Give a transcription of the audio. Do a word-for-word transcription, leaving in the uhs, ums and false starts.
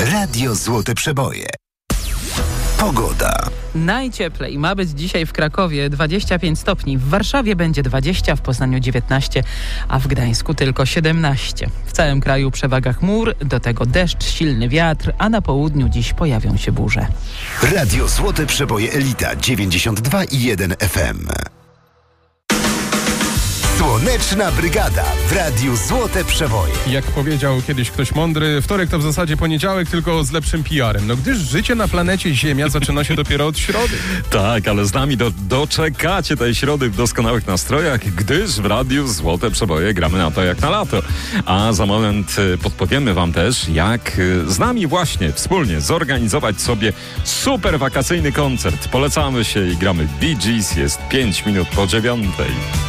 Radio Złote Przeboje. Pogoda. Najcieplej ma być dzisiaj w Krakowie dwadzieścia pięć stopni, w Warszawie będzie dwadzieścia, w Poznaniu dziewiętnaście, a w Gdańsku tylko siedemnaście. W całym kraju przewaga chmur, do tego deszcz, silny wiatr, a na południu dziś pojawią się burze. Radio Złote Przeboje Elita dziewięćdziesiąt dwa i jeden F M. Słoneczna Brygada w Radiu Złote Przeboje. Jak powiedział kiedyś ktoś mądry, wtorek to w zasadzie poniedziałek, tylko z lepszym P R em. No gdyż życie na planecie Ziemia zaczyna się dopiero od środy. Tak, ale z nami do, doczekacie tej środy w doskonałych nastrojach, gdyż w Radiu Złote Przeboje gramy na to jak na lato. A za moment podpowiemy wam też, jak z nami właśnie wspólnie zorganizować sobie super wakacyjny koncert. Polecamy się i gramy Bee Gees, jest pięć minut po dziewiątej.